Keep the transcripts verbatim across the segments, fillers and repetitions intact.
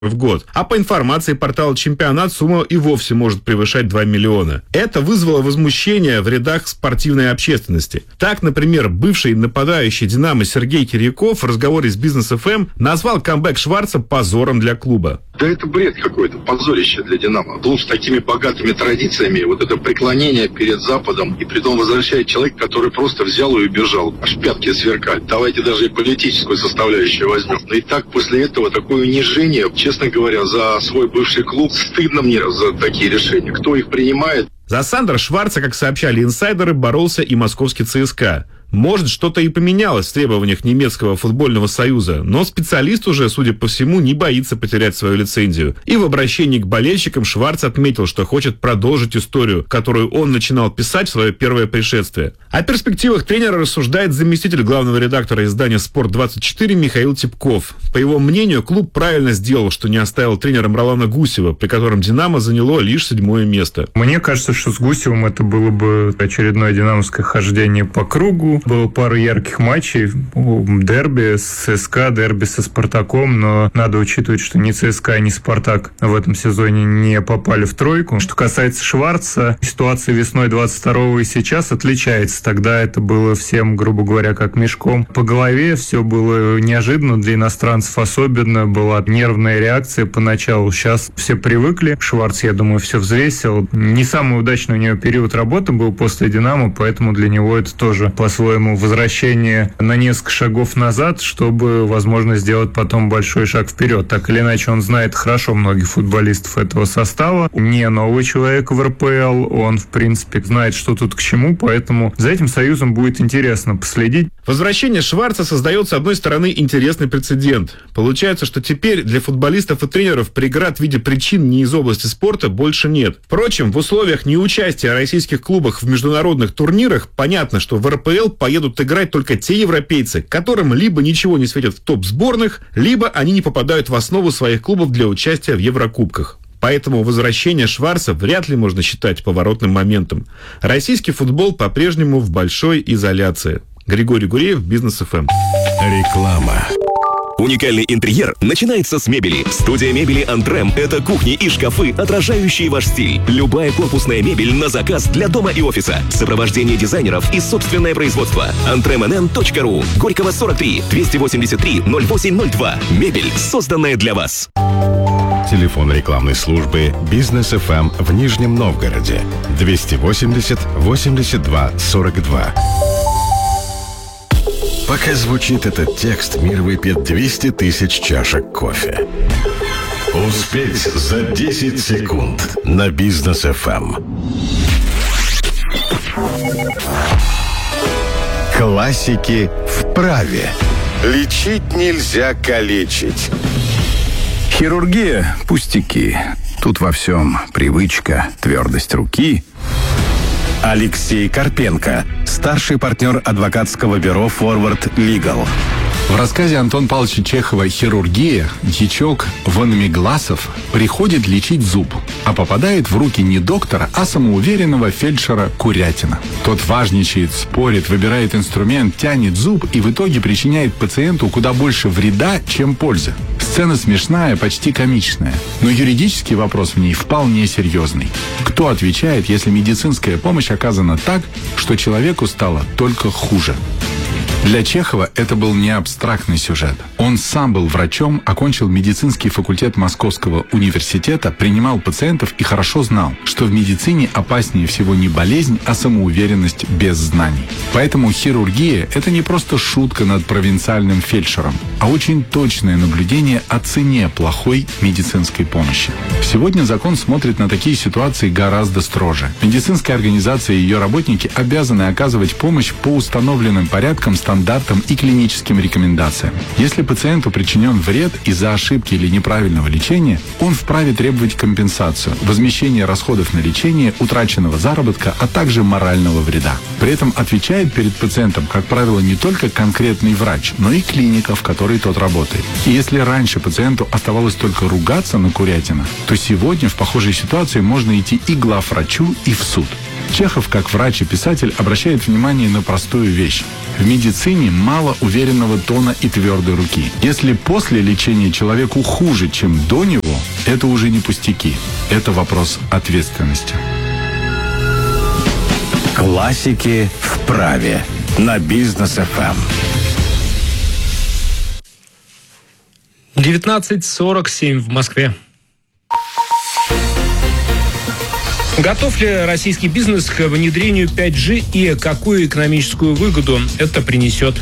в год. А по информации портала «Чемпионат» сумма и вовсе может превышать два миллиона. Это вызвало возмущение в рядах спортивной общественности. Так, например, бывший нападающий «Динамо» Сергей Кирьяков в разговоре с Бизнес эф эм назвал камбэк Шварца позором для клуба. Да это бред какой-то, позорище для «Динамо». Клуб с такими богатыми традициями, вот это преклонение перед Западом, и притом возвращает человека, который просто взял и убежал, аж пятки сверкать. Давайте даже и политическую составляющую возьмем. Но и так после этого такое унижение, честно говоря, за свой бывший клуб, стыдно мне за такие решения. Кто их принимает? За Сандра Шварца, как сообщали инсайдеры, боролся и московский ЦСКА. Может, что-то и поменялось в требованиях немецкого футбольного союза, но специалист уже, судя по всему, не боится потерять свою лицензию. И в обращении к болельщикам Шварц отметил, что хочет продолжить историю, которую он начинал писать в свое первое пришествие. О перспективах тренера рассуждает заместитель главного редактора издания «Спорт двадцать четыре» Михаил Типков. По его мнению, клуб правильно сделал, что не оставил тренером Ролана Гусева, при котором «Динамо» заняло лишь седьмое место. Мне кажется, что с Гусевым это было бы очередное динамовское хождение по кругу. Было пару ярких матчей, дерби с ЦСКА, дерби со Спартаком, но надо учитывать, что ни ЦСКА, ни Спартак в этом сезоне не попали в тройку. Что касается Шварца, ситуация весной двадцать второго и сейчас отличается. Тогда это было всем, грубо говоря, как мешком по голове, все было неожиданно для иностранцев, особенно была нервная реакция поначалу. Сейчас все привыкли. Шварц, я думаю, все взвесил. Не самый удачный у него период работы был после «Динамо», поэтому для него это тоже по-своему возвращение на несколько шагов назад, чтобы, возможно, сделать потом большой шаг вперед. Так или иначе, он знает хорошо многих футболистов этого состава. Не новый человек в эр пэ эл, он, в принципе, знает, что тут к чему, поэтому за этим союзом будет интересно последить. Возвращение Шварца создает, с одной стороны, интересный прецедент. Получается, что теперь для футболистов и тренеров преград в виде причин не из области спорта больше нет. Впрочем, в условиях неучастия российских клубов в международных турнирах понятно, что в эр пэ эл поедут играть только те европейцы, которым либо ничего не светит в топ-сборных, либо они не попадают в основу своих клубов для участия в Еврокубках. Поэтому возвращение Шварца вряд ли можно считать поворотным моментом. Российский футбол по-прежнему в большой изоляции. Григорий Гуреев, Бизнес эф эм. Реклама. Уникальный интерьер начинается с мебели. Студия мебели «Антрем» — это кухни и шкафы, отражающие ваш стиль. Любая корпусная мебель на заказ для дома и офиса. Сопровождение дизайнеров и собственное производство. антрем эн эн точка ру. Горького сорок три, двести восемьдесят три, ноль восемь ноль два. Мебель, созданная для вас. Телефон рекламной службы «Бизнес эф эм» в Нижнем Новгороде. двести восемьдесят восемьдесят два сорок два. Пока звучит этот текст, мир выпьет двести тысяч чашек кофе. Успеть за десять секунд на Бизнес эф эм. Классики в праве. Лечить нельзя калечить. Хирургия – пустяки. Тут во всем привычка, твердость руки. Алексей Карпенко, старший партнер адвокатского бюро «Форвард Лигал». В рассказе Антона Павловича Чехова «Хирургия» дьячок Ванамегласов приходит лечить зуб, а попадает в руки не доктора, а самоуверенного фельдшера Курятина. Тот важничает, спорит, выбирает инструмент, тянет зуб и в итоге причиняет пациенту куда больше вреда, чем пользы. Сцена смешная, почти комичная, но юридический вопрос в ней вполне серьезный. Кто отвечает, если медицинская помощь оказана так, что человеку стало только хуже? Для Чехова это был не абстрактный сюжет. Он сам был врачом, окончил медицинский факультет Московского университета, принимал пациентов и хорошо знал, что в медицине опаснее всего не болезнь, а самоуверенность без знаний. Поэтому хирургия – это не просто шутка над провинциальным фельдшером, а очень точное наблюдение о цене плохой медицинской помощи. Сегодня закон смотрит на такие ситуации гораздо строже. Медицинская организация и ее работники обязаны оказывать помощь по установленным порядкам, стандартам и клиническим рекомендациям. Если пациенту причинен вред из-за ошибки или неправильного лечения, он вправе требовать компенсацию, возмещение расходов на лечение, утраченного заработка, а также морального вреда. При этом отвечает перед пациентом, как правило, не только конкретный врач, но и клиника, в которой тот работает. И если раньше пациенту оставалось только ругаться на Курятина, то сегодня в похожей ситуации можно идти и главврачу, и в суд. Чехов, как врач и писатель, обращает внимание на простую вещь. В медицине мало уверенного тона и твердой руки. Если после лечения человеку хуже, чем до него, это уже не пустяки. Это вопрос ответственности. Классики в праве на Бизнес эф эм. девятнадцать сорок семь в Москве. Готов ли российский бизнес к внедрению пять джи и какую экономическую выгоду это принесет?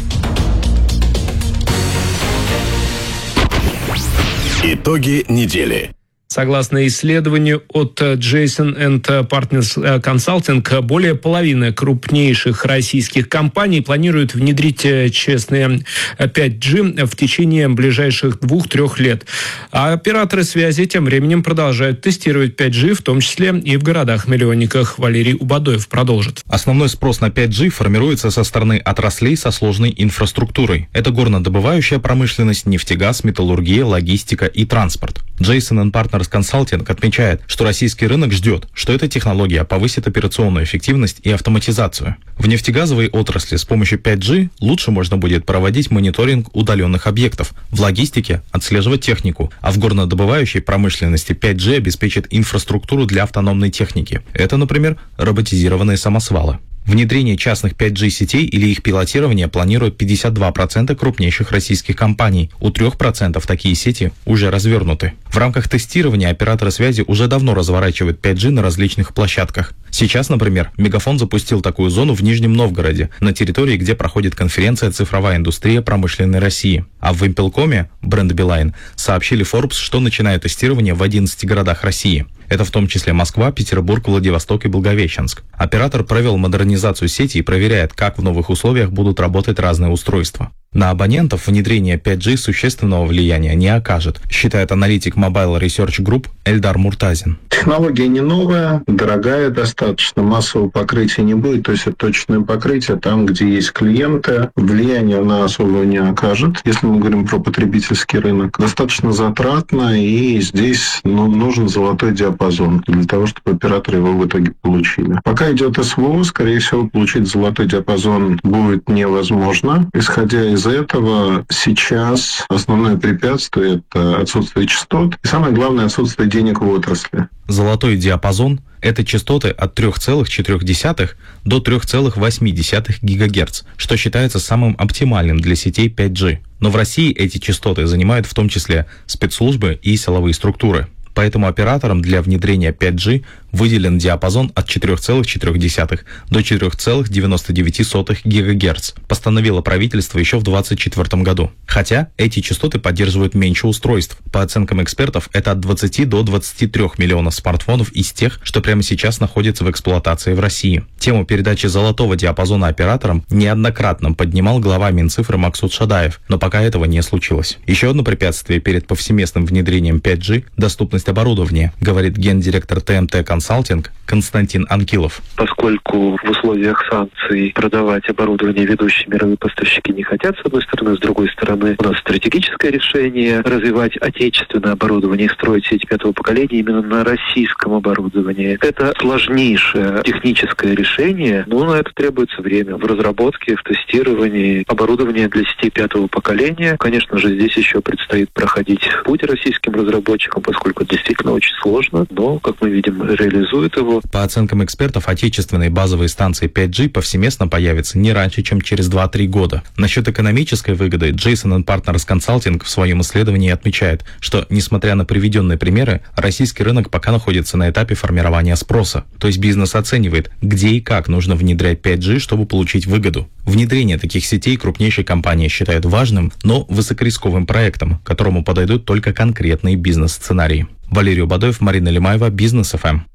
Итоги недели. Согласно исследованию от Джейсон энд Partners Consulting, более половины крупнейших российских компаний планируют внедрить честные пять джи в течение ближайших двух-трех лет. А операторы связи тем временем продолжают тестировать пять джи, в том числе и в городах-миллионниках. Валерий Убадоев продолжит. Основной спрос на пять джи формируется со стороны отраслей со сложной инфраструктурой. Это горнодобывающая промышленность, нефтегаз, металлургия, логистика и транспорт. Джейсон энд Partners Consulting отмечает, что российский рынок ждет, что эта технология повысит операционную эффективность и автоматизацию. В нефтегазовой отрасли с помощью пять джи лучше можно будет проводить мониторинг удаленных объектов, в логистике отслеживать технику, а в горнодобывающей промышленности пять джи обеспечит инфраструктуру для автономной техники. Это, например, роботизированные самосвалы. Внедрение частных пять джи сетей или их пилотирование планируют пятьдесят два процента крупнейших российских компаний. У трех процентов такие сети уже развернуты. В рамках тестирования операторы связи уже давно разворачивают пять джи на различных площадках. Сейчас, например, Мегафон запустил такую зону в Нижнем Новгороде, на территории, где проходит конференция «Цифровая индустрия промышленной России». А в Вимпелкоме, бренд Билайн, сообщили Forbes, что начинают тестирование в одиннадцати городах России. Это в том числе Москва, Петербург, Владивосток и Благовещенск. Оператор провел модернизацию сети и проверяет, как в новых условиях будут работать разные устройства. На абонентов внедрение пять джи существенного влияния не окажет, считает аналитик Mobile Research Group Эльдар Муртазин. Технология не новая, дорогая достаточно, массового покрытия не будет, то есть это точное покрытие там, где есть клиенты, влияние на особо не окажет, если мы говорим про потребительский рынок. Достаточно затратно, и здесь ну, нужен золотой диапазон для того, чтобы операторы его в итоге получили. Пока идет СВО, скорее всего, получить золотой диапазон будет невозможно. Исходя из этого, сейчас основное препятствие – это отсутствие частот, и самое главное – отсутствие денег в отрасли. Золотой диапазон – это частоты от три целых четыре десятых до три целых восемь десятых гигагерц, что считается самым оптимальным для сетей пять джи. Но в России эти частоты занимают в том числе спецслужбы и силовые структуры. Поэтому операторам для внедрения пять джи выделен диапазон от четыре целых четыре десятых до четыре целых девяносто девять сотых гигагерц, постановило правительство еще в двадцать четвёртом году. Хотя эти частоты поддерживают меньше устройств. По оценкам экспертов, это от двадцати до двадцати трёх миллионов смартфонов из тех, что прямо сейчас находятся в эксплуатации в России. Тему передачи золотого диапазона операторам неоднократно поднимал глава Минцифры Максут Шадаев, но пока этого не случилось. Еще одно препятствие перед повсеместным внедрением пять джи – доступность оборудования, говорит гендиректор ТМТ Консалтинг Константин Анкилов. Поскольку в условиях санкций продавать оборудование ведущие мировые поставщики не хотят, с одной стороны, с другой стороны, у нас стратегическое решение развивать отечественное оборудование и строить сеть пятого поколения именно на российском оборудовании. Это сложнейшее техническое решение, но на это требуется время в разработке, в тестировании оборудования для сетей пятого поколения. Конечно же, здесь еще предстоит проходить путь российским разработчикам, поскольку это действительно очень сложно, но, как мы видим, реализует его. По оценкам экспертов, отечественные базовые станции пять джи повсеместно появятся не раньше, чем через два-три года. Насчет экономической выгоды Джейсон энд Partners Consulting в своем исследовании отмечает, что, несмотря на приведенные примеры, российский рынок пока находится на этапе формирования спроса. То есть бизнес оценивает, где и как нужно внедрять пять джи, чтобы получить выгоду. Внедрение таких сетей крупнейшие компании считают важным, но высокорисковым проектом, к которому подойдут только конкретные бизнес-сценарии. Валерий Убадоев, Марина Лимаева, Бизнес эф эм.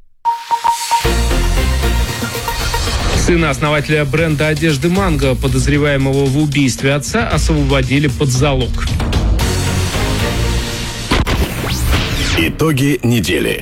Сына основателя бренда одежды «Манго», подозреваемого в убийстве отца, освободили под залог. Итоги недели.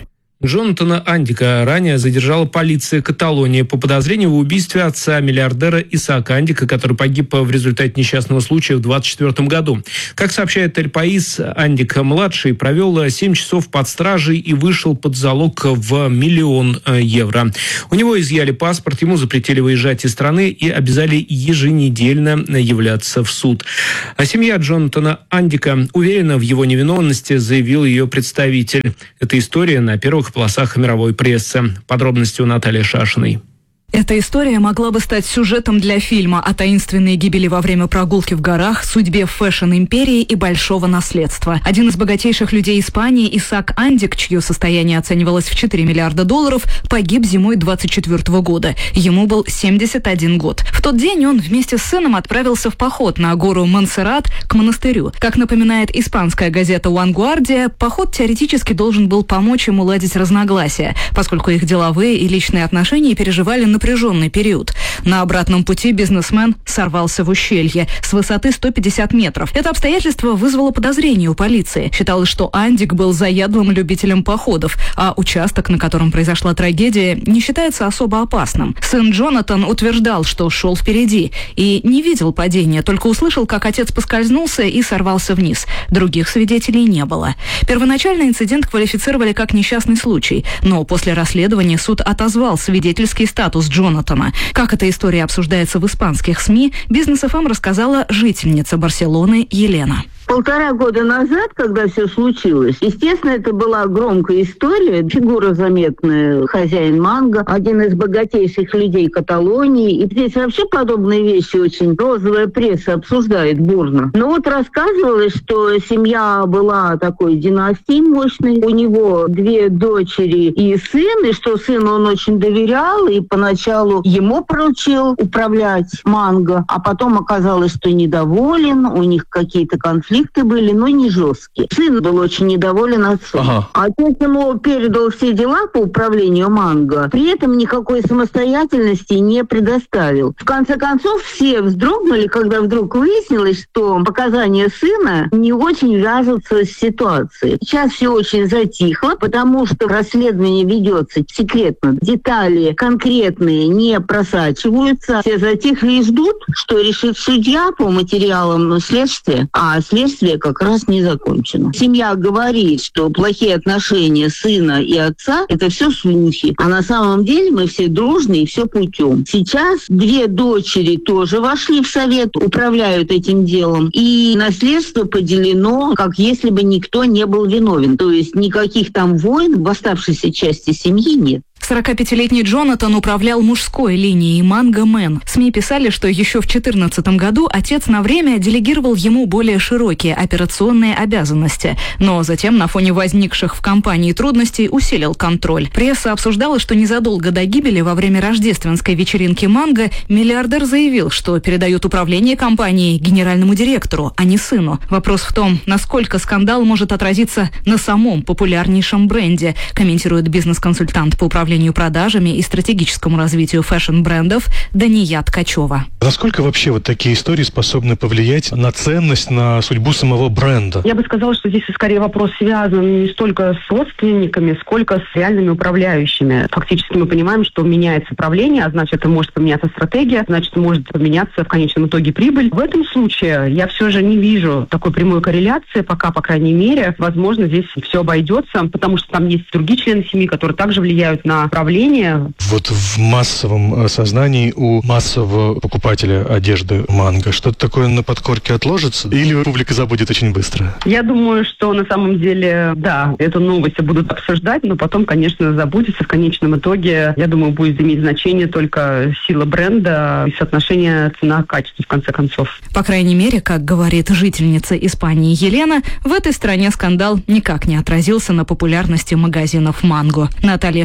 Джонатана Андика ранее задержала полиция Каталонии по подозрению в убийстве отца миллиардера Исаака Андика, который погиб в результате несчастного случая в двадцать четвёртом году. Как сообщает Эль Паис, Андик-младший провел семь часов под стражей и вышел под залог в миллион евро. У него изъяли паспорт, ему запретили выезжать из страны и обязали еженедельно являться в суд. А семья Джонатана Андика уверена в его невиновности, заявил ее представитель. Эта история на первых полосах мировой прессы. Подробности у Натальи Шашиной. Эта история могла бы стать сюжетом для фильма о таинственной гибели во время прогулки в горах, судьбе фэшн-империи и большого наследства. Один из богатейших людей Испании, Исаак Андик, чье состояние оценивалось в четыре миллиарда долларов, погиб зимой двадцать четвёртого года. Ему был семьдесят один год. В тот день он вместе с сыном отправился в поход на гору Монсеррат к монастырю. Как напоминает испанская газета «Вангуардия», поход теоретически должен был помочь им уладить разногласия, поскольку их деловые и личные отношения переживали на напряженный период. На обратном пути бизнесмен сорвался в ущелье с высоты сто пятьдесят метров. Это обстоятельство вызвало подозрение у полиции. Считалось, что Андик был заядлым любителем походов, а участок, на котором произошла трагедия, не считается особо опасным. Сын Джонатан утверждал, что шел впереди и не видел падения, только услышал, как отец поскользнулся и сорвался вниз. Других свидетелей не было. Первоначально инцидент квалифицировали как несчастный случай, но после расследования суд отозвал свидетельский статус Джонатана. Как эта история обсуждается в испанских СМИ, Бизнес эф эм рассказала жительница Барселоны Елена. Полтора года назад, когда все случилось, естественно, это была громкая история. Фигура заметная, хозяин Манго, один из богатейших людей Каталонии. И здесь вообще подобные вещи очень розовая пресса обсуждает бурно. Но вот рассказывалось, что семья была такой династией мощной. У него две дочери и сын, и что сыну он очень доверял, и поначалу ему поручил управлять Манго, а потом оказалось, что недоволен, у них какие-то конфликты были, но не жесткие. Сын был очень недоволен отцом. Ага. Отец ему передал все дела по управлению Манго, при этом никакой самостоятельности не предоставил. В конце концов, все вздрогнули, когда вдруг выяснилось, что показания сына не очень вяжутся с ситуацией. Сейчас все очень затихло, потому что расследование ведется секретно. Детали конкретные не просачиваются. Все затихли и ждут, что решит судья по материалам следствия, а следствие как раз не закончено. Семья говорит, что плохие отношения сына и отца – это все слухи. А на самом деле мы все дружны и все путем. Сейчас две дочери тоже вошли в совет, управляют этим делом. И наследство поделено, как если бы никто не был виновен. То есть никаких там войн в оставшейся части семьи нет. сорокапятилетний Джонатан управлял мужской линией Манго Мэн. СМИ писали, что еще в две тысячи четырнадцатом году отец на время делегировал ему более широкие операционные обязанности, но затем на фоне возникших в компании трудностей усилил контроль. Пресса обсуждала, что незадолго до гибели во время рождественской вечеринки Манго миллиардер заявил, что передает управление компанией генеральному директору, а не сыну. Вопрос в том, насколько скандал может отразиться на самом популярнейшем бренде, комментирует бизнес-консультант по управлению продажами и стратегическому развитию фэшн-брендов Дания Ткачева. Насколько вообще вот такие истории способны повлиять на ценность, на судьбу самого бренда? Я бы сказала, что здесь скорее вопрос связан не столько с родственниками, сколько с реальными управляющими. Фактически мы понимаем, что меняется правление, а значит, может поменяться стратегия, значит, может поменяться в конечном итоге прибыль. В этом случае я все же не вижу такой прямой корреляции, пока, по крайней мере. Возможно, здесь все обойдется, потому что там есть другие члены семьи, которые также влияют на управление. Вот в массовом сознании у массового покупателя одежды Манго что-то такое на подкорке отложится? Или публика забудет очень быстро? Я думаю, что на самом деле, да, эту новость будут обсуждать, но потом, конечно, забудется. В конечном итоге, я думаю, будет иметь значение только сила бренда и соотношение цена-качество, в конце концов. По крайней мере, как говорит жительница Испании Елена, в этой стране скандал никак не отразился на популярности магазинов Манго. Наталья Шашина,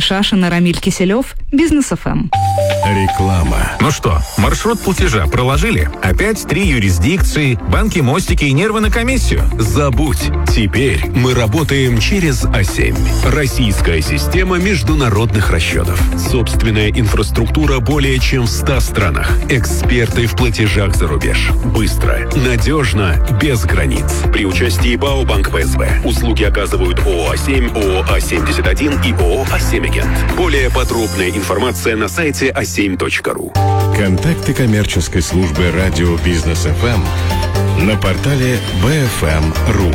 Елена Рамиль Киселев, Бизнес эф эм. Реклама. Ну что, маршрут платежа проложили? Опять три юрисдикции, банки, мостики и нервы на комиссию? Забудь. Теперь мы работаем через а семь. Российская система международных расчетов. Собственная инфраструктура более чем в ста странах. Эксперты в платежах за рубеж. Быстро, надежно, без границ. При участии БАО «Банк пэ эс бэ». Услуги оказывают ООО «А семь», ООО «А семьдесят один» и ООО «А семь Агент». Более подробная информация на сайте а семь точка ру. Контакты коммерческой службы радио Бизнес эф эм на портале бэ эф эм точка ру.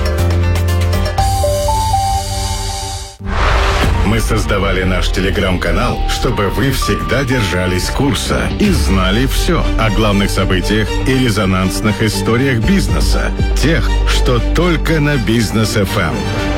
Мы создавали наш телеграм-канал, чтобы вы всегда держались курса и знали все о главных событиях и резонансных историях бизнеса, тех, что только на Бизнес эф эм.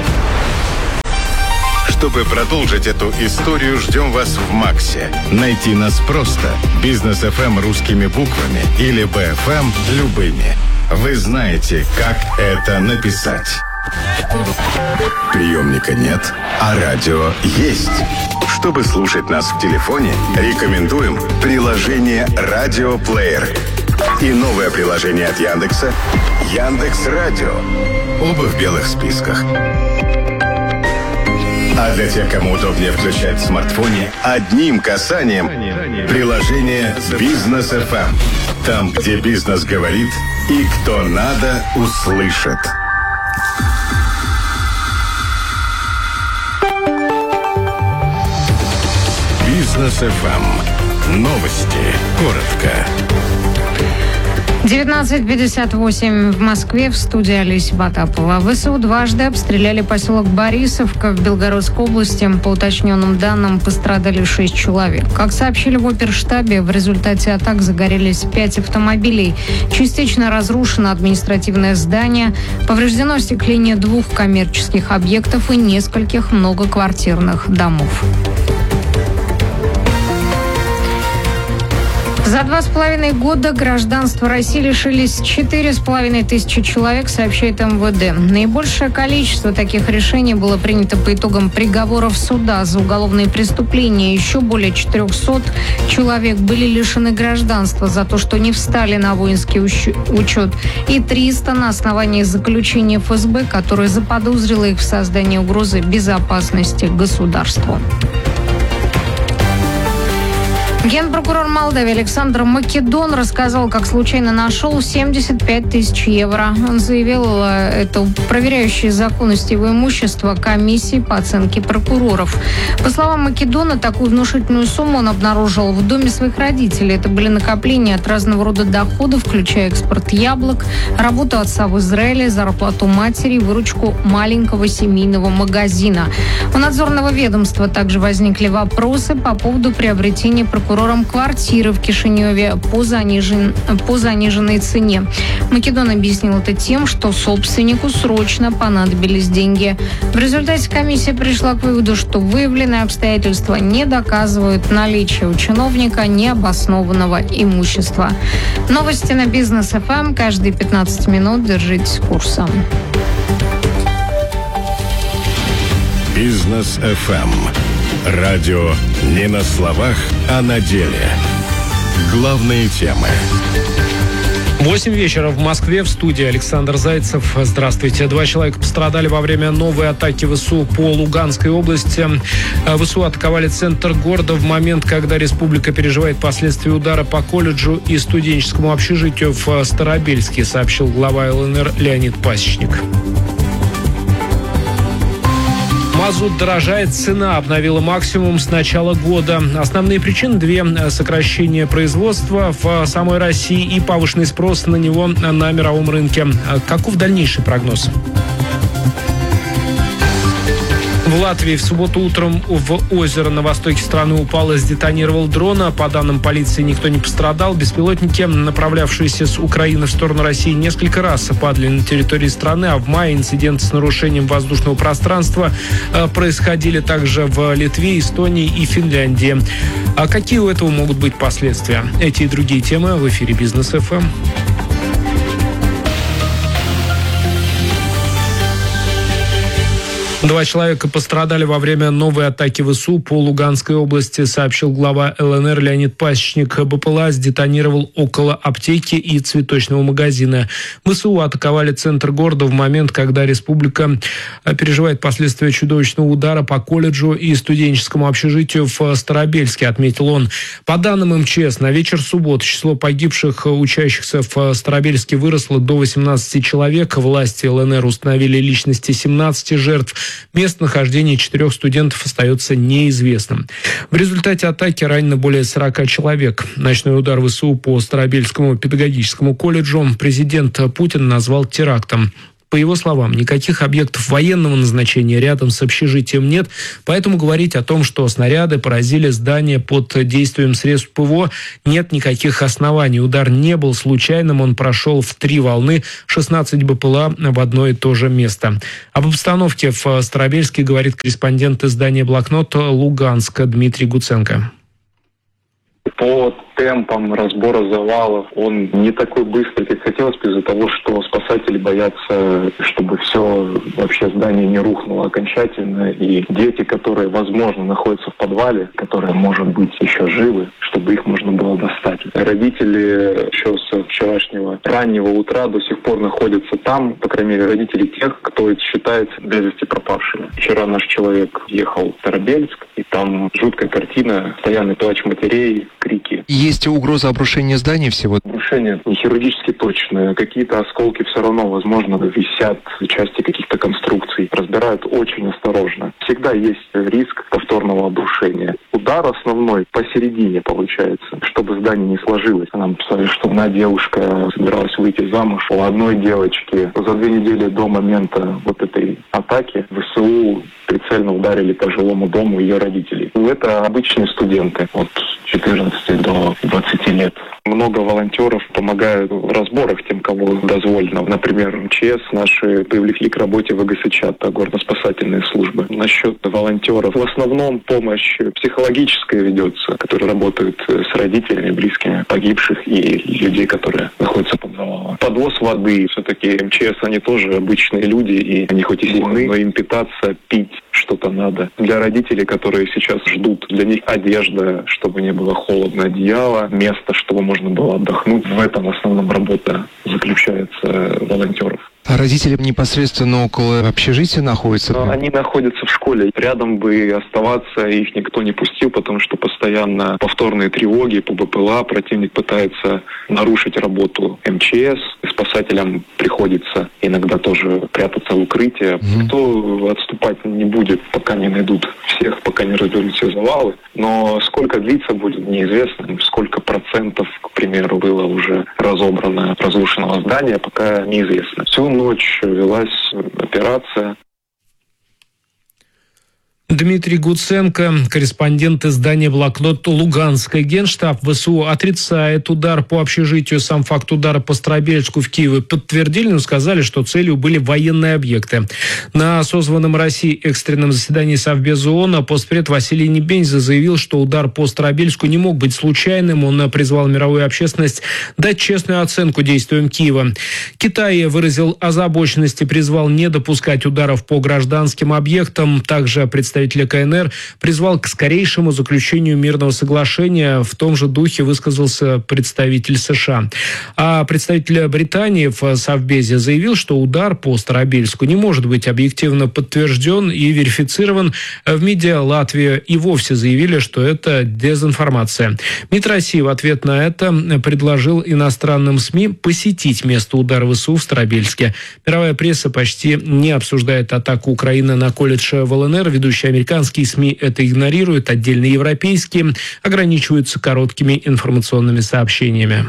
Чтобы продолжить эту историю, ждем вас в Максе. Найти нас просто. Бизнес эф эм русскими буквами или бэ эф эм любыми. Вы знаете, как это написать. Приемника нет, а радио есть. Чтобы слушать нас в телефоне, рекомендуем приложение «Радиоплеер» и новое приложение от Яндекса «Яндекс.Радио». Оба в белых списках. А для тех, кому удобнее включать в смартфоне, одним касанием приложение «Бизнес эф эм». Там, где бизнес говорит и кто надо, услышит. Бизнес эф эм. Новости. Коротко. девятнадцать пятьдесят восемь в Москве, в студии Олеся Потапова. ВСУ дважды обстреляли поселок Борисовка в Белгородской области. По уточненным данным, пострадали шесть человек. Как сообщили в оперштабе, в результате атак загорелись пять автомобилей. Частично разрушено административное здание. Повреждено остекление двух коммерческих объектов и нескольких многоквартирных домов. За два с половиной года гражданства России лишились четыре с половиной тысячи человек, сообщает эм вэ дэ. Наибольшее количество таких решений было принято по итогам приговоров суда за уголовные преступления. Еще более четырехсот человек были лишены гражданства за то, что не встали на воинский учет. И триста на основании заключения эф эс бэ, которое заподозрило их в создании угрозы безопасности государству. Генпрокурор Молдавии Александр Македон рассказал, как случайно нашел семьдесят пять тысяч евро. Он заявил это проверяющие законность его имущества комиссии по оценке прокуроров. По словам Македона, такую внушительную сумму он обнаружил в доме своих родителей. Это были накопления от разного рода доходов, включая экспорт яблок, работу отца в Израиле, зарплату матери, выручку маленького семейного магазина. У надзорного ведомства также возникли вопросы по поводу приобретения прокурором квартиры в Кишиневе по, занижен... по заниженной цене. Македон объяснил это тем, что собственнику срочно понадобились деньги. В результате комиссия пришла к выводу, что выявленные обстоятельства не доказывают наличие у чиновника необоснованного имущества. Новости на Бизнес эф эм каждые пятнадцать минут. Держитесь курса. Бизнес эф эм. Радио не на словах, а на деле. Главные темы. восемь вечера в Москве, в студии Александр Зайцев. Здравствуйте. Два человека пострадали во время новой атаки ВСУ по Луганской области. ВСУ атаковали центр города в момент, когда республика переживает последствия удара по колледжу и студенческому общежитию в Старобельске, сообщил глава эл эн эр Леонид Пасечник. Мазут дорожает, цена обновила максимум с начала года. Основные причины – две: сокращение производства в самой России и повышенный спрос на него на мировом рынке. Каков дальнейший прогноз? В Латвии в субботу утром в озеро на востоке страны упал и сдетонировал дрон. По данным полиции, никто не пострадал. Беспилотники, направлявшиеся с Украины в сторону России, несколько раз падали на территории страны, а в мае инциденты с нарушением воздушного пространства происходили также в Литве, Эстонии и Финляндии. А какие у этого могут быть последствия? Эти и другие темы в эфире Бизнес эф эм. Два человека пострадали во время новой атаки ВСУ по Луганской области, сообщил глава ЛНР Леонид Пасечник. БПЛА сдетонировал около аптеки и цветочного магазина. ВСУ атаковали центр города в момент, когда республика переживает последствия чудовищного удара по колледжу и студенческому общежитию в Старобельске, отметил он. По данным МЧС, на вечер субботы число погибших учащихся в Старобельске выросло до восемнадцати человек. Власти ЛНР установили личности семнадцати жертв. Место нахождения четырех студентов остается неизвестным. В результате атаки ранено более сорока человек. Ночной удар ВСУ по Старобельскому педагогическому колледжу президент Путин назвал терактом. По его словам, никаких объектов военного назначения рядом с общежитием нет, поэтому говорить о том, что снаряды поразили здание под действием средств ПВО, нет никаких оснований. Удар не был случайным, он прошел в три волны, шестнадцать БПЛА в одно и то же место. Об обстановке в Старобельске говорит корреспондент издания «Блокнот» Луганска Дмитрий Гуценко. По темпам разбора завалов он не такой быстрый, как хотелось бы, из-за того, что спасатели боятся, чтобы все вообще здание не рухнуло окончательно, и дети, которые, возможно, находятся в подвале, которые, может быть, еще живы, чтобы их можно было достать. Родители еще с вчерашнего раннего утра до сих пор находятся там, по крайней мере, родители тех, кто считается без вести пропавшими. Вчера наш человек ехал в Старобельск, и там жуткая картина, постоянный плач матерей, крики. Есть угроза обрушения зданий всего? Обрушение не хирургически точное. Какие-то осколки все равно, возможно, висят, части каких-то конструкций. Разбирают очень осторожно. Всегда есть риск повторного обрушения. Удар основной посередине получается, чтобы здание не сложилось. Нам писали, что одна девушка собиралась выйти замуж. У одной девочки за две недели до момента вот этой атаки ВСУ прицельно ударили по жилому дому ее родителей. Это обычные студенты от четырнадцати до двадцати лет. Много волонтеров помогают в разборах тем, кого дозволено. Например, МЧС наши привлекли к работе в ВГСЧ, это горно-спасательные службы. Насчет волонтеров, в основном помощь психологическая ведется, которые работают с родителями, близкими погибших и людей, которые находятся под завалом. Подвоз воды, все-таки МЧС, они тоже обычные люди, и они хоть и сильны, но им питаться, пить что-то надо. Для родителей, которые сейчас ждут, для них одежда, чтобы не было холодно, одеяло, место, чтобы можно было отдохнуть. В этом в основном работа заключается волонтеров. А родители непосредственно около общежития находятся? Но они находятся в школе. Рядом бы оставаться их никто не пустил, потому что постоянно повторные тревоги по БПЛА. Противник пытается нарушить работу МЧС. Спасателям приходится иногда тоже прятаться в укрытие. Mm-hmm. Никто отступать не будет, пока не найдут всех, пока не разберут все завалы. Но сколько длиться будет, неизвестно. Сколько процентов, к примеру, было уже разобрано разрушенного здания, пока неизвестно. Всю ночь велась операция. Дмитрий Гуценко, корреспондент издания «Блокнот». Луганский генштаб ВСУ отрицает удар по общежитию. Сам факт удара по Старобельску в Киеве подтвердили, но сказали, что целью были военные объекты. На созванном России экстренном заседании Совбеза ООН постпред Василий Небензя заявил, что удар по Старобельску не мог быть случайным. Он призвал мировую общественность дать честную оценку действиям Киева. Китай выразил озабоченность и призвал не допускать ударов по гражданским объектам. Также представитель КНР призвал к скорейшему заключению мирного соглашения. В том же духе высказался представитель США. А представитель Британии в Совбезе заявил, что удар по Старобельску не может быть объективно подтвержден и верифицирован. В МИДе Латвии и вовсе заявили, что это дезинформация. МИД России в ответ на это предложил иностранным СМИ посетить место удара ВСУ в Старобельске. Мировая пресса почти не обсуждает атаку Украины на колледж в ЛНР. Ведущие американские СМИ это игнорируют, отдельные европейские ограничиваются короткими информационными сообщениями.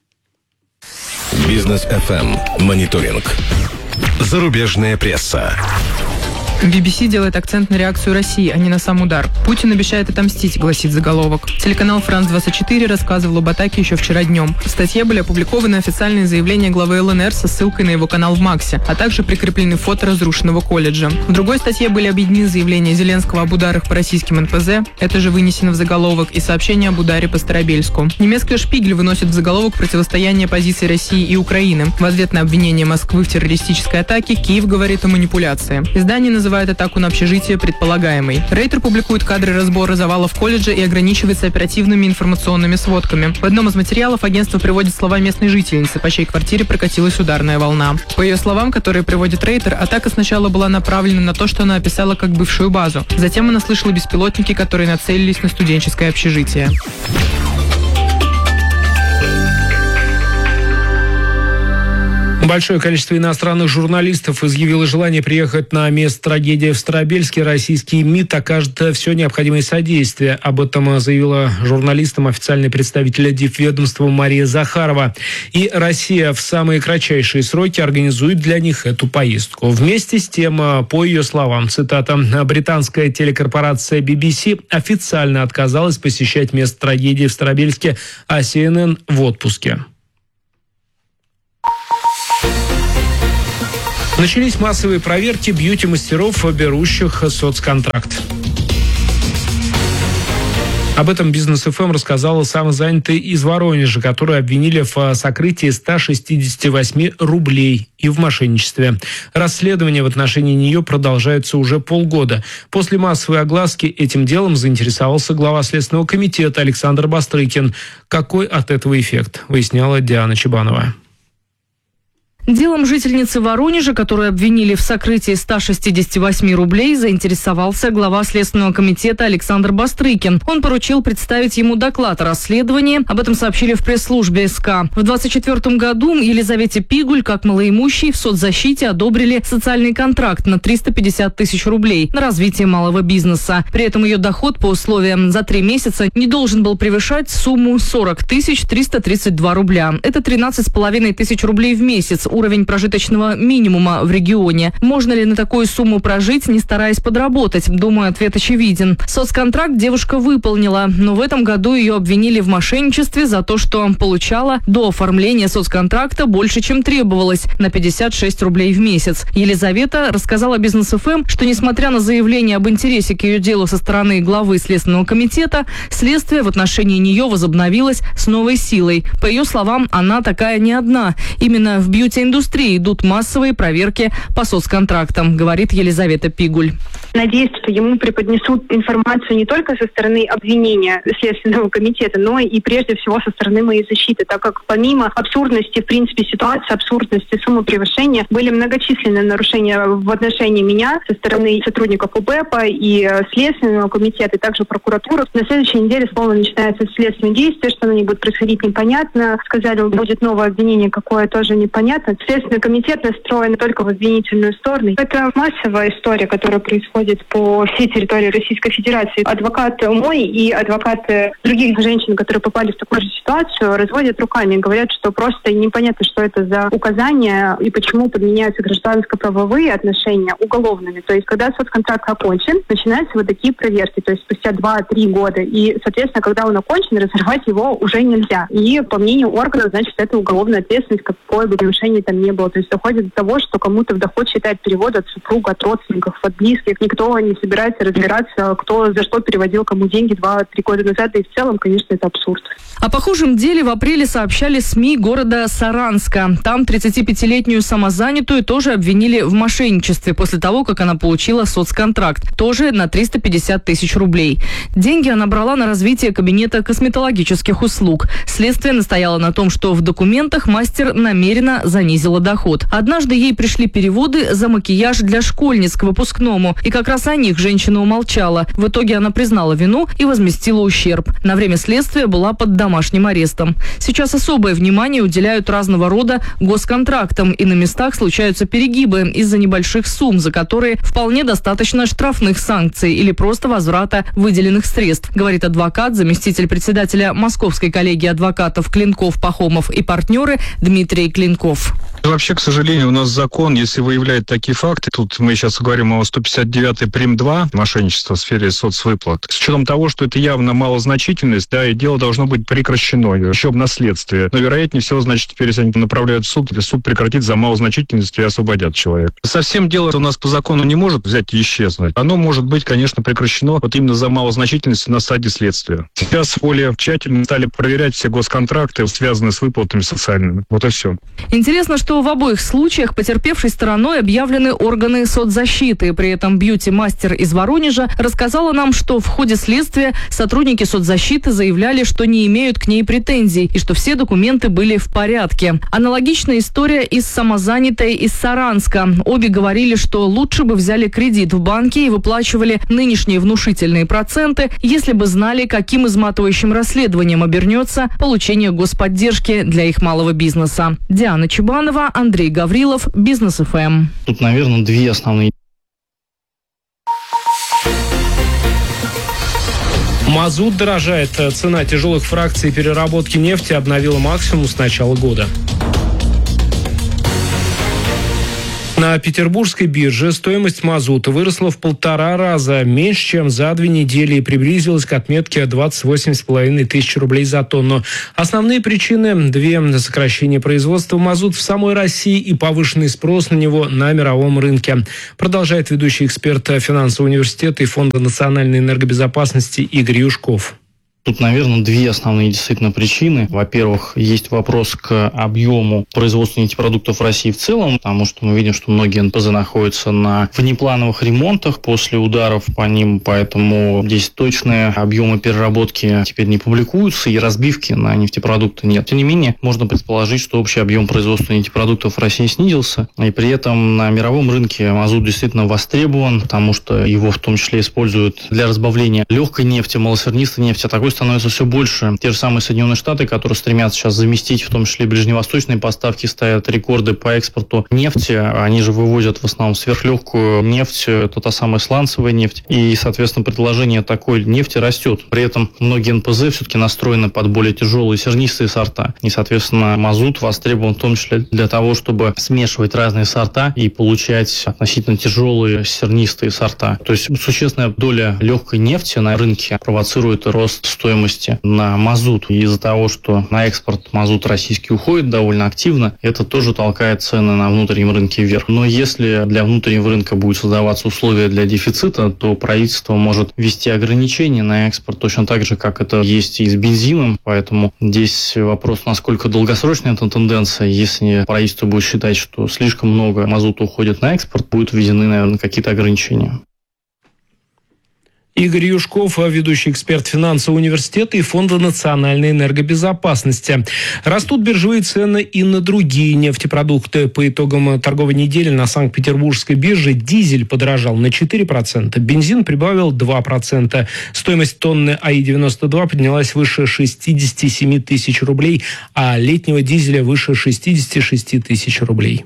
Бизнес эф эм. Мониторинг. Зарубежная пресса. би би си делает акцент на реакцию России, а не на сам удар. Путин обещает отомстить, гласит заголовок. Телеканал Франс двадцать четыре рассказывал об атаке еще вчера днем. В статье были опубликованы официальные заявления главы ЛНР со ссылкой на его канал в Максе, а также прикреплены фото разрушенного колледжа. В другой статье были объединены заявления Зеленского об ударах по российским эн пэ зэ, это же вынесено в заголовок, и сообщение об ударе по Старобельску. Немецкая «Шпигель» выносит в заголовок противостояние позиций России и Украины. В ответ на обвинение Москвы в террористической атаке Киев говорит о манипуляции. Издание называет называет атаку на общежитие предполагаемой. Рейтер публикует кадры разбора завалов колледжа и ограничивается оперативными информационными сводками. В одном из материалов агентство приводит слова местной жительницы, по чьей квартире прокатилась ударная волна. По ее словам, которые приводит Рейтер, атака сначала была направлена на то, что она описала как бывшую базу. Затем она слышала беспилотники, которые нацелились на студенческое общежитие. Большое количество иностранных журналистов изъявило желание приехать на место трагедии в Старобельске. Российский МИД окажет все необходимое содействие. Об этом заявила журналистам официальный представитель дипведомства Мария Захарова. И Россия в самые кратчайшие сроки организует для них эту поездку. Вместе с тем, по ее словам, цитата, британская телекорпорация би би си официально отказалась посещать место трагедии в Старобельске, а си эн эн в отпуске. Начались массовые проверки бьюти-мастеров, берущих соцконтракт. Об этом Бизнес эф эм рассказала самозанятая из Воронежа, которую обвинили в сокрытии ста шестидесяти восьми рублей и в мошенничестве. Расследование в отношении нее продолжается уже полгода. После массовой огласки этим делом заинтересовался глава Следственного комитета Александр Бастрыкин. Какой от этого эффект, выясняла Диана Чебанова. Делом жительницы Воронежа, которую обвинили в сокрытии ста шестидесяти восьми рублей, заинтересовался глава Следственного комитета Александр Бастрыкин. Он поручил представить ему доклад о расследовании. Об этом сообщили в пресс-службе эс ка. В двадцать четвёртом году Елизавете Пигуль, как малоимущей, в соцзащите одобрили социальный контракт на триста пятьдесят тысяч рублей на развитие малого бизнеса. При этом ее доход по условиям за три месяца не должен был превышать сумму сорок тысяч триста тридцать два рубля. Это тринадцать с половиной тысяч рублей в месяц. Уровень прожиточного минимума в регионе. Можно ли на такую сумму прожить, не стараясь подработать? Думаю, ответ очевиден. Соцконтракт девушка выполнила, но в этом году ее обвинили в мошенничестве за то, что получала до оформления соцконтракта больше, чем требовалось, на пятьдесят шесть рублей в месяц. Елизавета рассказала Бизнес эф эм, что несмотря на заявление об интересе к ее делу со стороны главы Следственного комитета, следствие в отношении нее возобновилось с новой силой. По ее словам, она такая не одна. Именно в бьюти-индустрии идут массовые проверки по соцконтрактам, говорит Елизавета Пигуль. Надеюсь, что ему преподнесут информацию не только со стороны обвинения Следственного комитета, но и прежде всего со стороны моей защиты, так как помимо абсурдности, в принципе, ситуации, абсурдности суммы превышения, были многочисленные нарушения в отношении меня со стороны сотрудников у бэ и пэ и Следственного комитета, и также прокуратуры. На следующей неделе снова начинается следственное действие, что оно не будет происходить, непонятно. Сказали, будет новое обвинение, какое тоже непонятно. Следственный комитет настроен только в обвинительную сторону. Это массовая история, которая происходит по всей территории Российской Федерации. Адвокат мой и адвокаты других женщин, которые попали в такую же ситуацию, разводят руками и говорят, что просто непонятно, что это за указания и почему подменяются гражданско-правовые отношения уголовными. То есть, когда соцконтракт окончен, начинаются вот такие проверки, то есть спустя два-три года. И, соответственно, когда он окончен, разорвать его уже нельзя. И, по мнению органов, значит, это уголовная ответственность, какое бы нарушение там не было. То есть доходит до того, что кому-то в доход считает перевод от супруга, от родственников, от близких. Никто не собирается разбираться, кто за что переводил кому деньги два-три года назад. И в целом, конечно, это абсурд. О похожем деле в апреле сообщали СМИ города Саранска. Там тридцатипятилетнюю самозанятую тоже обвинили в мошенничестве после того, как она получила соцконтракт. Тоже на триста пятьдесят тысяч рублей. Деньги она брала на развитие кабинета косметологических услуг. Следствие настояло на том, что в документах мастер намеренно занизила доход. Однажды ей пришли переводы за макияж для школьниц к выпускному. И как раз о них женщина умолчала. В итоге она признала вину и возместила ущерб. На время следствия была под домашним арестом. Сейчас особое внимание уделяют разного рода госконтрактам. И на местах случаются перегибы из-за небольших сумм, за которые вполне достаточно штрафных санкций или просто возврата выделенных средств, говорит адвокат, заместитель председателя Московской коллегии адвокатов Клинков, Пахомов и партнеры Дмитрий Клинков. Вообще, к сожалению, у нас закон, если выявляет такие факты, тут мы сейчас говорим о сто пятьдесят девятой прим. два, мошенничество в сфере соцвыплат, с учетом того, что это явно малозначительность, да, и дело должно быть прекращено, еще на следствие. Но, вероятнее всего, значит, теперь, если они направляют в суд, и суд прекратит за малозначительность и освободят человека. Совсем дело у нас по закону не может взять и исчезнуть. Оно может быть, конечно, прекращено вот именно за малозначительность на стадии следствия. Сейчас более тщательно стали проверять все госконтракты, связанные с выплатами социальными. Вот и все. Интересно, что что в обоих случаях потерпевшей стороной объявлены органы соцзащиты. При этом бьюти-мастер из Воронежа рассказала нам, что в ходе следствия сотрудники соцзащиты заявляли, что не имеют к ней претензий и что все документы были в порядке. Аналогичная история и с самозанятой из Саранска. Обе говорили, что лучше бы взяли кредит в банке и выплачивали нынешние внушительные проценты, если бы знали, каким изматывающим расследованием обернется получение господдержки для их малого бизнеса. Диана Чебанова, Андрей Гаврилов, Бизнес эф эм. Тут, наверное, две основные. Мазут дорожает. Цена тяжелых фракций переработки нефти обновила максимум с начала года. На петербургской бирже стоимость мазута выросла в полтора раза, меньше, чем за две недели, и приблизилась к отметке двадцать восемь с половиной тысяч рублей за тонну. Основные причины – две – сокращение производства мазута в самой России и повышенный спрос на него на мировом рынке. Продолжает ведущий эксперт финансового университета и Фонда национальной энергобезопасности Игорь Юшков. Тут, наверное, две основные действительно причины. Во-первых, есть вопрос к объему производства нефтепродуктов в России в целом, потому что мы видим, что многие эн пэ зэ находятся на внеплановых ремонтах после ударов по ним, поэтому здесь точные объемы переработки теперь не публикуются, и разбивки на нефтепродукты нет. Тем не менее, можно предположить, что общий объем производства нефтепродуктов в России снизился, и при этом на мировом рынке мазут действительно востребован, потому что его в том числе используют для разбавления легкой нефти, малосернистой нефти, а такой становится все больше. Те же самые Соединенные Штаты, которые стремятся сейчас заместить, в том числе ближневосточные поставки, ставят рекорды по экспорту нефти. Они же вывозят в основном сверхлегкую нефть, это та самая сланцевая нефть. И, соответственно, предложение такой нефти растет. При этом многие эн пэ зэ все-таки настроены под более тяжелые сернистые сорта. И, соответственно, мазут востребован в том числе для того, чтобы смешивать разные сорта и получать относительно тяжелые сернистые сорта. То есть существенная доля легкой нефти на рынке провоцирует рост стоимости на мазут. И из-за того, что на экспорт мазут российский уходит довольно активно, это тоже толкает цены на внутреннем рынке вверх. Но если для внутреннего рынка будет создаваться условия для дефицита, то правительство может ввести ограничения на экспорт точно так же, как это есть и с бензином. Поэтому здесь вопрос, насколько долгосрочная эта тенденция. Если правительство будет считать, что слишком много мазута уходит на экспорт, будут введены, наверное, какие-то ограничения. Игорь Юшков, ведущий эксперт финансового университета и Фонда национальной энергобезопасности. Растут биржевые цены и на другие нефтепродукты. По итогам торговой недели на Санкт-Петербургской бирже дизель подорожал на четыре процента, бензин прибавил два процента. Стоимость тонны а и девяносто два поднялась выше шестьдесят семь тысяч рублей, а летнего дизеля выше шестьдесят шесть тысяч рублей.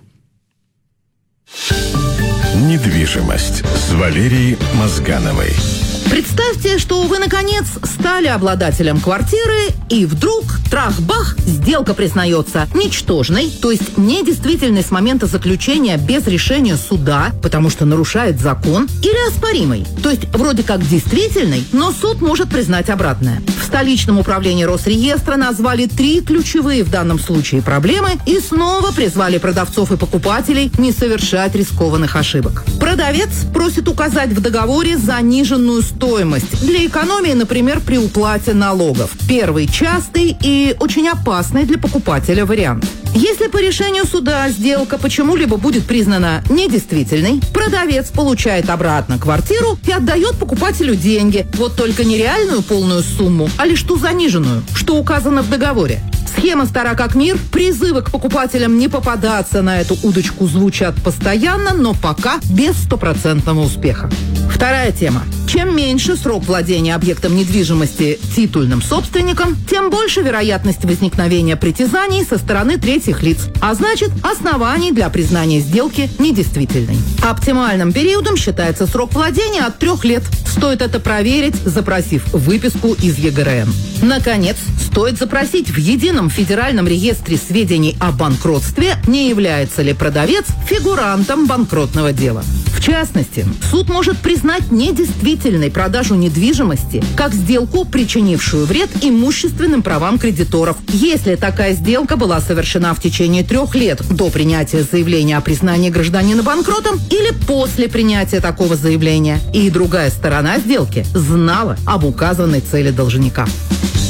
Недвижимость с Валерией Мозгановой. Представьте, что вы, наконец, стали обладателем квартиры, и вдруг, трах-бах, сделка признается ничтожной, то есть недействительной с момента заключения без решения суда, потому что нарушает закон, или оспоримой, то есть вроде как действительной, но суд может признать обратное. В столичном управлении Росреестра назвали три ключевые в данном случае проблемы и снова призвали продавцов и покупателей не совершать рискованных ошибок. Продавец просит указать в договоре заниженную стоимость. Стоимость для экономии, например, при уплате налогов. Первый частый и очень опасный для покупателя вариант. Если по решению суда сделка почему-либо будет признана недействительной, продавец получает обратно квартиру и отдает покупателю деньги. Вот только не реальную полную сумму, а лишь ту заниженную, что указано в договоре. Схема стара как мир, призывы к покупателям не попадаться на эту удочку звучат постоянно, но пока без стопроцентного успеха. Вторая тема. Чем меньше срок владения объектом недвижимости титульным собственником, тем больше вероятность возникновения притязаний со стороны третьих лиц, а значит, оснований для признания сделки недействительной. Оптимальным периодом считается срок владения от трех лет. Стоит это проверить, запросив выписку из е гэ эр эн. Наконец, стоит запросить в Едином федеральном реестре сведений о банкротстве, не является ли продавец фигурантом банкротного дела. В частности, суд может признать недействительной продажу недвижимости как сделку, причинившую вред имущественным правам кредиторов, если такая сделка была совершена в течение трех лет до принятия заявления о признании гражданина банкротом или после принятия такого заявления, и другая сторона сделки знала об указанной цели должника.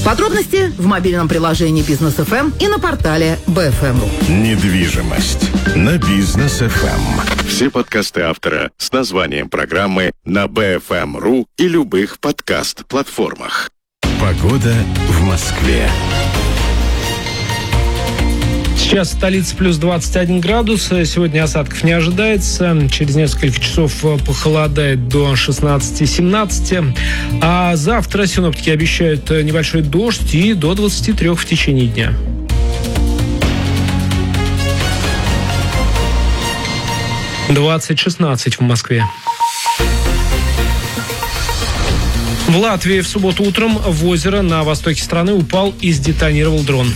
Подробности в мобильном приложении Бизнес эф эм и на портале би эф эм точка ру. Недвижимость на Бизнес эф эм. Все подкасты автора с названием программы на би эф эм точка ру и любых подкаст-платформах. Погода в Москве. Сейчас столица плюс двадцать один градус. Сегодня осадков не ожидается. Через несколько часов похолодает до шестнадцати-семнадцати. А завтра синоптики обещают небольшой дождь и до двадцати трёх в течение дня. двадцать шестнадцать в Москве. В Латвии в субботу утром в озеро на востоке страны упал и сдетонировал дрон.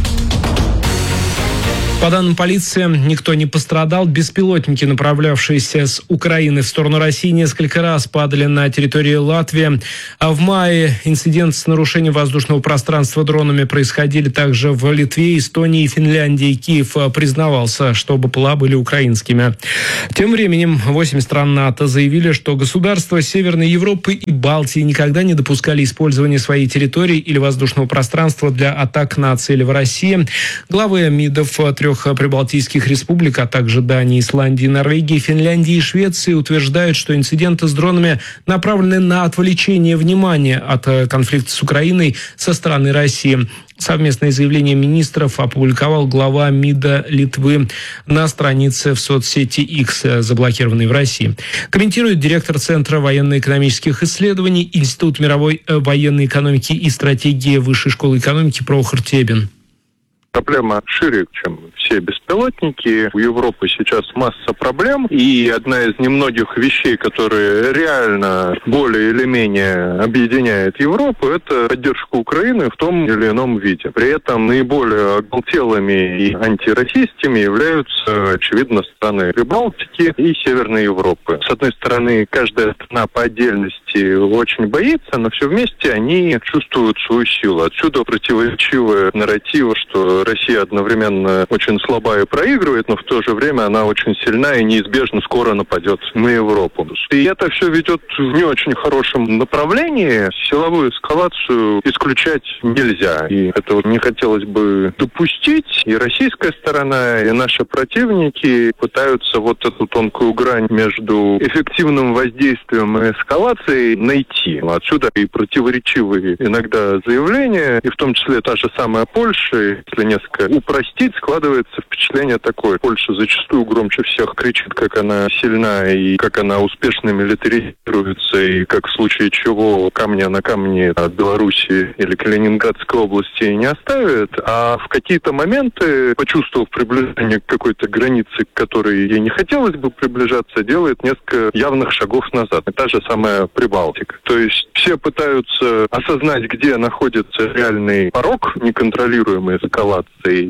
По данным полиции, никто не пострадал. Беспилотники, направлявшиеся с Украины в сторону России, несколько раз падали на территории Латвии. А в мае инцидент с нарушением воздушного пространства дронами происходили также в Литве, Эстонии и Финляндии. Киев признавался, что БПЛА были украинскими. Тем временем восемь стран НАТО заявили, что государства Северной Европы и Балтии никогда не допускали использования своей территории или воздушного пространства для атак на цели в России. Главы МИДов трех прибалтийских республик, а также Дании, Исландии, Норвегии, Финляндии и Швеции утверждают, что инциденты с дронами направлены на отвлечение внимания от конфликта с Украиной со стороны России. Совместное заявление министров опубликовал глава МИДа Литвы на странице в соцсети X, заблокированной в России. Комментирует директор Центра военно-экономических исследований Институт мировой военной экономики и стратегии Высшей школы экономики Прохор Тебин. Проблема шире, чем все беспилотники. У Европы сейчас масса проблем, и одна из немногих вещей, которые реально более или менее объединяет Европу, это поддержка Украины в том или ином виде. При этом наиболее оголтелыми и антироссийскими являются, очевидно, страны Прибалтики и Северной Европы. С одной стороны, каждая страна по отдельности очень боится, но все вместе они чувствуют свою силу. Отсюда противоречивые нарративы, что Россия одновременно очень слаба и проигрывает, но в то же время она очень сильна и неизбежно скоро нападет на Европу. И это все ведет в не очень хорошем направлении. Силовую эскалацию исключать нельзя. И этого не хотелось бы допустить. И российская сторона, и наши противники пытаются вот эту тонкую грань между эффективным воздействием и эскалацией найти. Отсюда и противоречивые иногда заявления, и в том числе та же самая Польша, если не несколько упростить, складывается впечатление такое. Польша зачастую громче всех кричит, как она сильна и как она успешно милитаризируется, и как в случае чего камня на камне от Белоруссии или Калининградской области не оставит, а в какие-то моменты, почувствовав приближение к какой-то границе, к которой ей не хотелось бы приближаться, делает несколько явных шагов назад. И та же самая Прибалтика. То есть все пытаются осознать, где находится реальный порог неконтролируемой эскалации,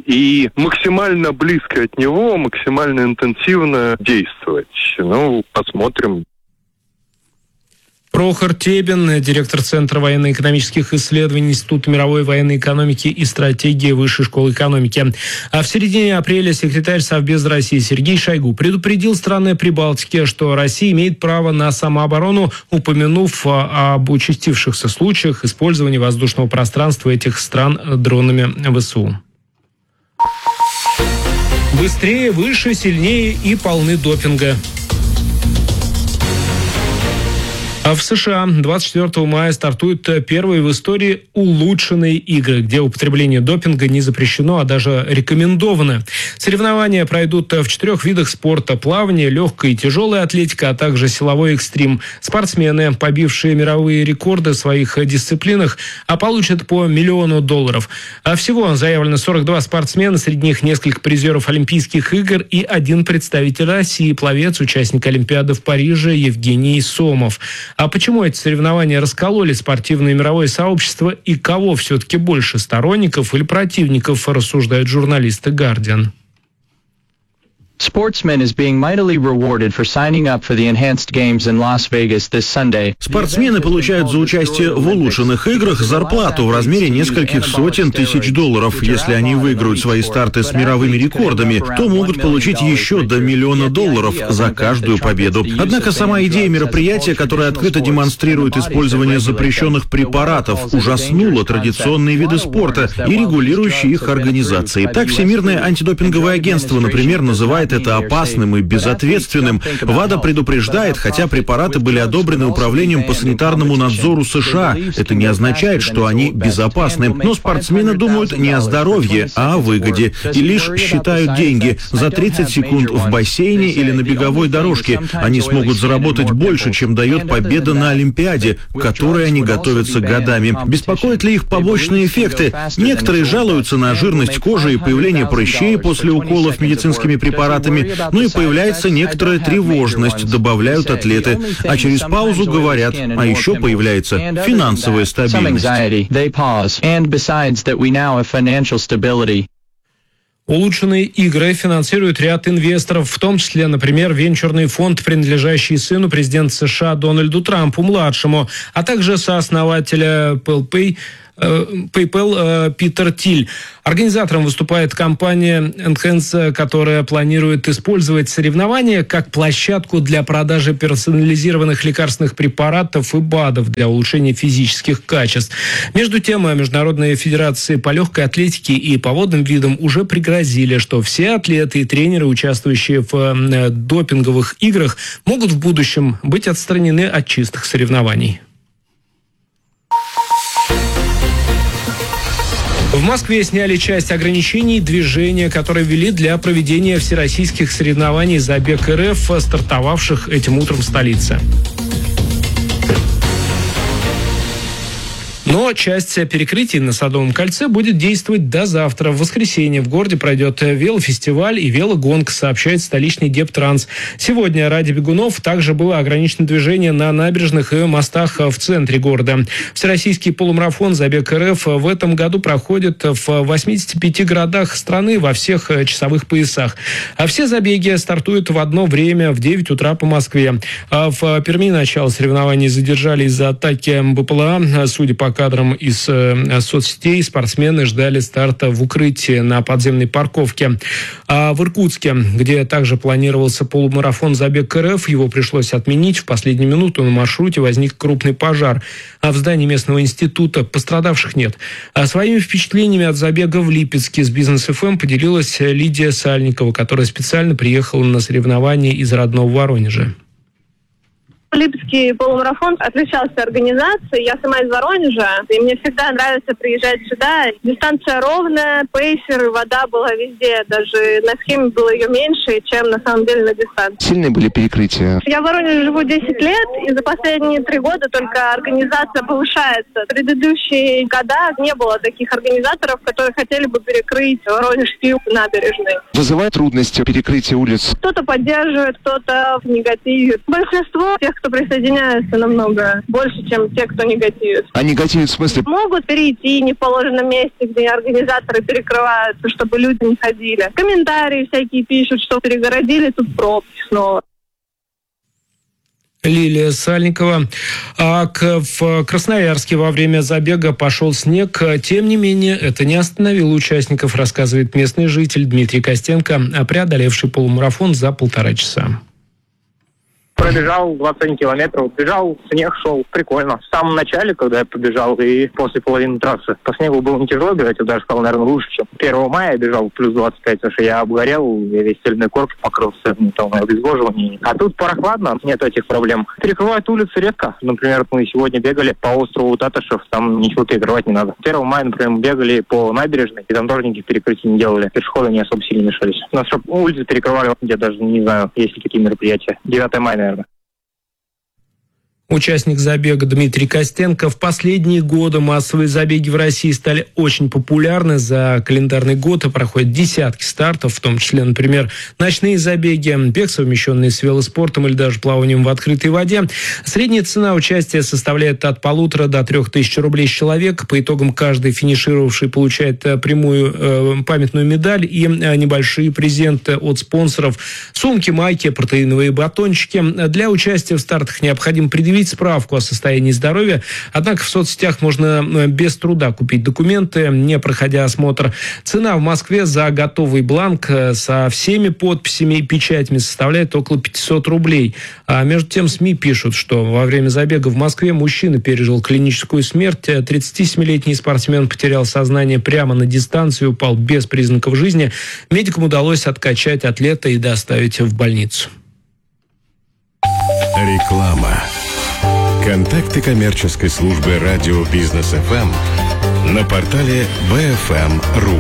и максимально близко от него, максимально интенсивно действовать. Ну, посмотрим. Прохор Тебин, директор Центра военно-экономических исследований Института мировой военной экономики и стратегии Высшей школы экономики. А в середине апреля секретарь Совбеза России Сергей Шойгу предупредил страны Прибалтики, что Россия имеет право на самооборону, упомянув об участившихся случаях использования воздушного пространства этих стран дронами ВСУ. Быстрее, выше, сильнее и полны допинга. А в США двадцать четвёртого мая стартуют первые в истории улучшенные игры, где употребление допинга не запрещено, а даже рекомендовано. Соревнования пройдут в четырех видах спорта: плавание, легкая и тяжелая атлетика, а также силовой экстрим. Спортсмены, побившие мировые рекорды в своих дисциплинах, получат по миллиону долларов. А всего заявлено сорок два спортсмена, среди них несколько призеров Олимпийских игр и один представитель России, пловец, участник Олимпиады в Париже Евгений Сомов. А почему эти соревнования раскололи спортивное мировое сообщество и кого все-таки больше, сторонников или противников, рассуждают журналисты «Гардиан». Sportsman is being mightily rewarded for signing up for the enhanced games in Las Vegas this Sunday. Спортсмены получают за участие в улучшенных играх зарплату в размере нескольких сотен тысяч долларов. Если они выиграют свои старты с мировыми рекордами, то могут получить еще до миллиона долларов за каждую победу. Однако сама идея мероприятия, которое открыто демонстрирует использование запрещенных препаратов, ужаснула традиционные виды спорта и регулирующие их организации. Так, Всемирное антидопинговое агентство, например, называет это опасным и безответственным. ВАДА предупреждает, хотя препараты были одобрены Управлением по санитарному надзору США, это не означает, что они безопасны. Но спортсмены думают не о здоровье, а о выгоде. И лишь считают деньги. За тридцать секунд в бассейне или на беговой дорожке они смогут заработать больше, чем дает победа на Олимпиаде, к которой они готовятся годами. Беспокоят ли их побочные эффекты? Некоторые жалуются на жирность кожи и появление прыщей после уколов медицинскими препаратами. Ну и появляется некоторая тревожность, добавляют атлеты. А через паузу говорят, а еще появляется финансовая стабильность. Улучшенные игры финансирует ряд инвесторов, в том числе, например, венчурный фонд, принадлежащий сыну президента США Дональду Трампу-младшему, а также сооснователя PayPal, PayPal Питер Тиль. Организатором выступает компания Enhance, которая планирует использовать соревнования как площадку для продажи персонализированных лекарственных препаратов и БАДов для улучшения физических качеств. Между тем, международные федерации по легкой атлетике и по водным видам уже пригрозили, что все атлеты и тренеры, участвующие в допинговых играх, могут в будущем быть отстранены от чистых соревнований. В Москве сняли часть ограничений движения, которые ввели для проведения всероссийских соревнований «Забег РФ», стартовавших этим утром в столице. Но часть перекрытий на Садовом кольце будет действовать до завтра. В воскресенье в городе пройдет велофестиваль и велогонг, сообщает столичный Дептранс. Сегодня ради бегунов также было ограничено движение на набережных и мостах в центре города. Всероссийский полумарафон «Забег РФ» в этом году проходит в восьмидесяти пяти городах страны во всех часовых поясах. А все забеги стартуют в одно время в девять утра по Москве. А в Перми начало соревнований задержали из-за атаки БПЛА. Судя по кадрам из э, соцсетей, спортсмены ждали старта в укрытии на подземной парковке. А в Иркутске, где также планировался полумарафон «Забег РФ», его пришлось отменить. В последнюю минуту на маршруте возник крупный пожар. А в здании местного института пострадавших нет. А своими впечатлениями от забега в Липецке с Бизнес эф эм поделилась Лидия Сальникова, которая специально приехала на соревнования из родного Воронежа. Липецкий полумарафон отличался организацией. Я сама из Воронежа, и мне всегда нравится приезжать сюда. Дистанция ровная, пейсер, вода была везде. Даже на схеме было ее меньше, чем на самом деле на дистанции. Сильные были перекрытия? Я в Воронеже живу десять лет, и за последние три года только организация повышается. В предыдущие года не было таких организаторов, которые хотели бы перекрыть Воронежскую набережную. Вызывает трудности перекрытия улиц? Кто-то поддерживает, кто-то негативит. Большинство тех, кто присоединяется, намного больше, чем те, кто негативит. А негативит в смысле? Могут перейти не в положенном месте, где организаторы перекрываются, чтобы люди не ходили. Комментарии всякие пишут, что перегородили, тут пробки снова. Лилия Сальникова. А в Красноярске во время забега пошел снег. Тем не менее, это не остановило участников, рассказывает местный житель Дмитрий Костенко, преодолевший полумарафон за полтора часа. Пробежал двадцать один километров, бежал, снег шел, прикольно. В самом начале, когда я побежал, и после половины трассы, по снегу было не тяжело бежать, я даже сказал, наверное, лучше, чем первого мая я бежал плюс двадцать пять, потому что я обгорел, я весь стельной корпус покрылся, ну, там, обезвоживание. А тут прохладно, нет этих проблем. Перекрывают улицы редко. Например, мы сегодня бегали по острову Татышев, там ничего перекрывать не надо. первого мая, например, мы бегали по набережной, и там тоже никаких перекрытий не делали. Пешеходы не особо сильно мешались. У нас, чтобы улицы перекрывали, я даже не знаю, есть ли такие мероприятия. девятого мая, наверное. Участник забега Дмитрий Костенко. В последние годы массовые забеги в России стали очень популярны. За календарный год проходят десятки стартов, в том числе, например, ночные забеги, бег, совмещенный с велоспортом или даже плаванием в открытой воде. Средняя цена участия составляет от полутора до трех тысяч рублей с человека. По итогам каждый финишировавший получает прямую э, памятную медаль и э, небольшие презенты от спонсоров. Сумки, майки, протеиновые батончики. Для участия в стартах необходимо предъявить справку о состоянии здоровья. Однако в соцсетях можно без труда купить документы, не проходя осмотр. Цена в Москве за готовый бланк со всеми подписями и печатями составляет около пятьсот рублей. А между тем СМИ пишут, что во время забега в Москве мужчина пережил клиническую смерть. тридцатисемилетний спортсмен потерял сознание прямо на дистанции, упал без признаков жизни. Медикам удалось откачать атлета и доставить в больницу. Реклама. Контакты коммерческой службы радио Бизнес эф эм на портале би эф эм точка ру.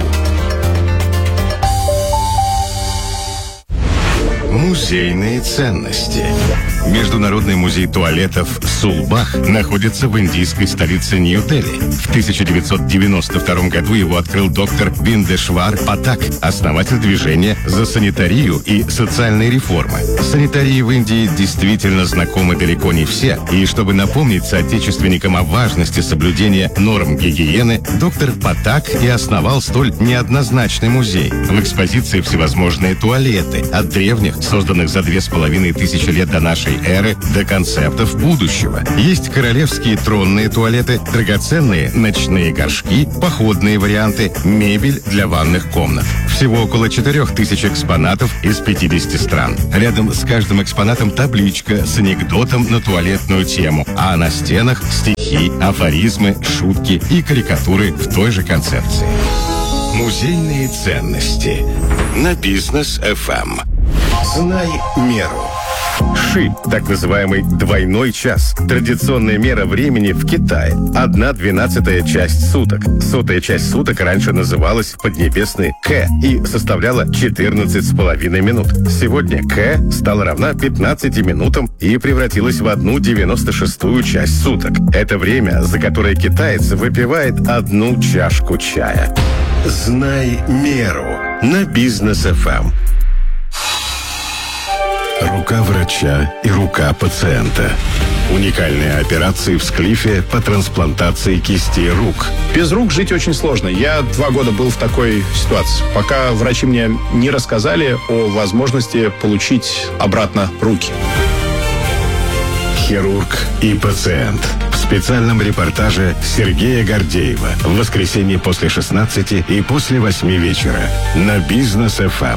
Музейные ценности. Международный музей туалетов «Сулбах» находится в индийской столице Нью-Дели. В тысяча девятьсот девяносто втором году его открыл доктор Биндешвар Патак, основатель движения за санитарию и социальные реформы. Санитарии в Индии действительно знакомы далеко не все, и чтобы напомнить соотечественникам о важности соблюдения норм гигиены, доктор Патак и основал столь неоднозначный музей. В экспозиции всевозможные туалеты, от древних, созданных за две с половиной тысячи лет до нашей эры, до концептов будущего. Есть королевские тронные туалеты, драгоценные ночные горшки, походные варианты, мебель для ванных комнат. Всего около четырех тысяч экспонатов из пятидесяти стран. Рядом с каждым экспонатом табличка с анекдотом на туалетную тему, а на стенах стихи, афоризмы, шутки и карикатуры в той же концепции. Музейные ценности на Бизнес эф эм. Знай меру. Ши, так называемый двойной час. Традиционная мера времени в Китае. Одна двенадцатая часть суток. Сотая часть суток раньше называлась поднебесной К и составляла четырнадцать с половиной минут. Сегодня К стала равна пятнадцати минутам и превратилась в одну девяносто шестую часть суток. Это время, за которое китаец выпивает одну чашку чая. Знай меру на Бизнес эф эм. Рука врача и рука пациента. Уникальные операции в Склифе по трансплантации кисти рук. Без рук жить очень сложно. Я два года был в такой ситуации, пока врачи мне не рассказали о возможности получить обратно руки. Хирург и пациент. В специальном репортаже Сергея Гордеева в воскресенье после шестнадцати и после восьми вечера на Бизнес эф эм.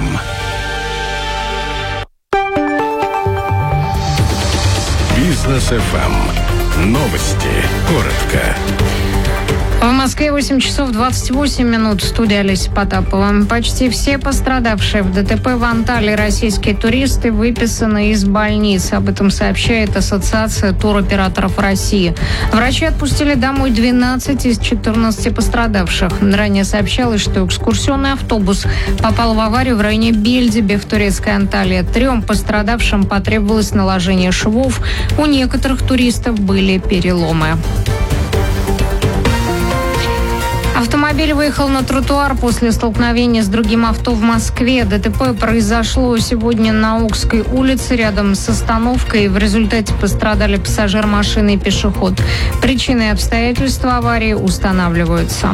Бизнес эф эм. Новости. Коротко. В Москве восемь часов двадцать восемь минут. Студия Олеся Потапова. Почти все пострадавшие в ДТП в Анталии российские туристы выписаны из больниц. Об этом сообщает Ассоциация туроператоров России. Врачи отпустили домой двенадцать из четырнадцати пострадавших. Ранее сообщалось, что экскурсионный автобус попал в аварию в районе Бельдибе в турецкой Анталии. Трем пострадавшим потребовалось наложение швов. У некоторых туристов были переломы. Автомобиль выехал на тротуар после столкновения с другим авто в Москве. ДТП произошло сегодня на Окской улице рядом с остановкой. В результате пострадали пассажир машины и пешеход. Причины и обстоятельства аварии устанавливаются.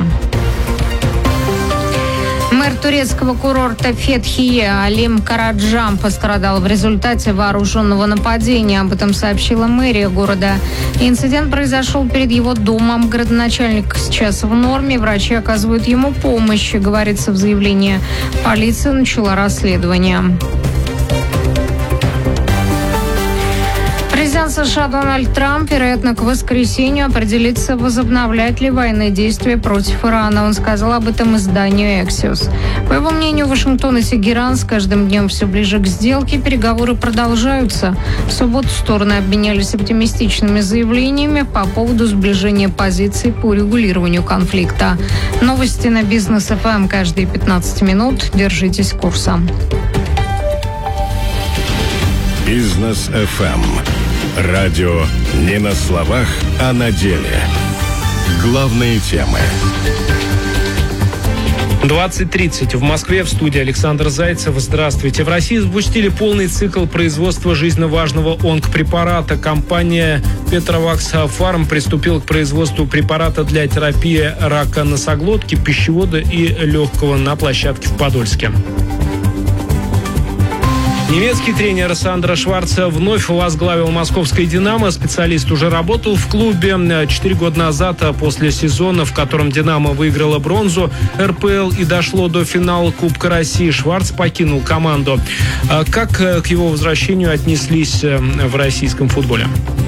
Мэр турецкого курорта Фетхие Алим Караджам пострадал в результате вооруженного нападения. Об этом сообщила мэрия города. Инцидент произошел перед его домом. Градоначальник сейчас в норме. Врачи оказывают ему помощь, говорится в заявлении. Полиция начала расследование. Президент США Дональд Трамп, вероятно, к воскресенью определится, возобновлять ли военные действия против Ирана. Он сказал об этом изданию Axios. По его мнению, Вашингтон и Тегеран с каждым днем все ближе к сделке. Переговоры продолжаются. В субботу стороны обменялись оптимистичными заявлениями по поводу сближения позиций по регулированию конфликта. Новости на Бизнес эф эм каждые пятнадцать минут. Держитесь курса. Бизнес эф эм. Радио не на словах, а на деле. Главные темы. двадцать тридцать в Москве, в студии Александр Зайцев. Здравствуйте. В России запустили полный цикл производства жизненно важного онкопрепарата. Компания Петровакс Фарм приступила к производству препарата для терапии рака носоглотки, пищевода и легкого на площадке в Подольске. Немецкий тренер Сандро Шварц вновь возглавил московское «Динамо». Специалист уже работал в клубе. Четыре года назад, после сезона, в котором «Динамо» выиграла бронзу эр пэ эл и дошло до финала Кубка России, Шварц покинул команду. Как к его возвращению отнеслись в российском футболе?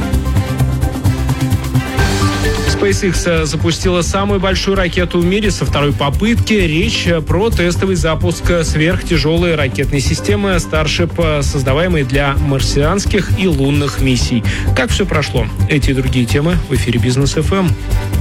SpaceX запустила самую большую ракету в мире со второй попытки. Речь про тестовый запуск сверхтяжелой ракетной системы Starship, создаваемой для марсианских и лунных миссий. Как все прошло? Эти и другие темы в эфире Бизнес эф эм.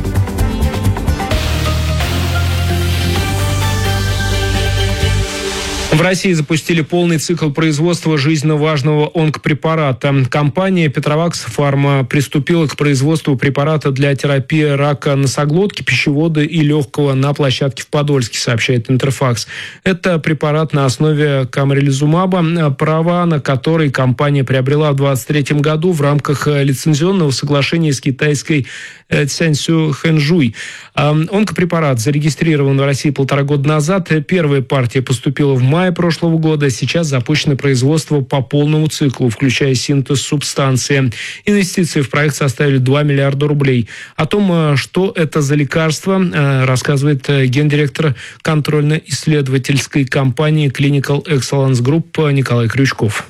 В России запустили полный цикл производства жизненно важного онкопрепарата. Компания Петровакс Фарм приступила к производству препарата для терапии рака носоглотки, пищевода и легкого на площадке в Подольске, сообщает Интерфакс. Это препарат на основе камрелизумаба, права на который компания приобрела в двадцать третьем году в рамках лицензионного соглашения с китайской Цяньсю Хэнжуй. Онкопрепарат зарегистрирован в России полтора года назад. Первая партия поступила в мае прошлого года. Сейчас запущено производство по полному циклу, включая синтез субстанции. Инвестиции в проект составили два миллиарда рублей. О том, что это за лекарство, рассказывает гендиректор контрольно-исследовательской компании Clinical Excellence Group Николай Крючков.